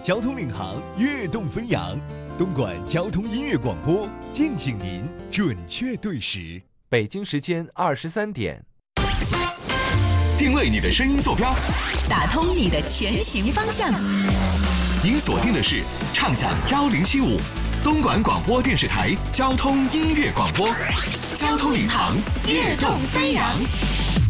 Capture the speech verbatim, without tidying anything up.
交通领航，跃动飞扬。东莞交通音乐广播，敬请您准确对时。 北京时间二十三点。 定位你的声音坐标， 打通你的前行方向。 您锁定的是畅享幺零七五，东莞广播电视台交通音乐广播，交通领航，跃动飞扬。